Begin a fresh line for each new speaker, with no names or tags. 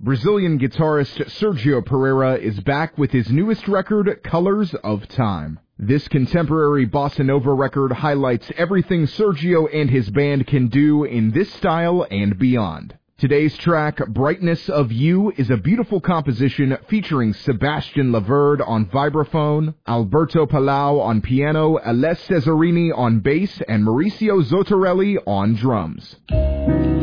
Brazilian guitarist Sergio Pereira is back with his newest record, Colors of Time. This contemporary bossa nova record highlights everything Sergio and his band can do in this style and beyond. Today's track, Brightness of You, is a beautiful composition featuring Sebastian Laverde on vibraphone, Alberto Palau on piano, Aless Cesarini on bass, and Mauricio Zottarelli on drums.